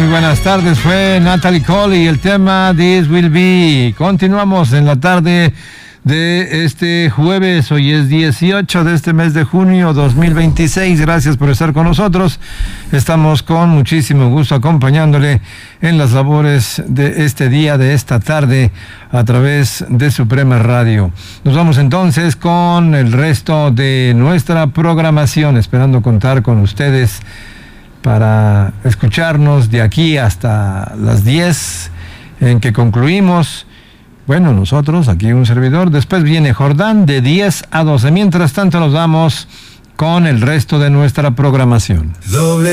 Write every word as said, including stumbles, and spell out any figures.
buenas tardes. Fue Natalie Cole y el tema This Will Be. Continuamos en la tarde de este jueves. Hoy es dieciocho de este mes de junio dos mil veintiséis. Gracias por estar con nosotros. Estamos con muchísimo gusto acompañándole en las labores de este día, de esta tarde, a través de Suprema Radio. Nos vamos entonces con el resto de nuestra programación, esperando contar con ustedes para escucharnos de aquí hasta las diez, en que concluimos. Bueno, nosotros, aquí un servidor. Después viene Jordán de diez a doce. Mientras tanto, nos vamos con el resto de nuestra programación.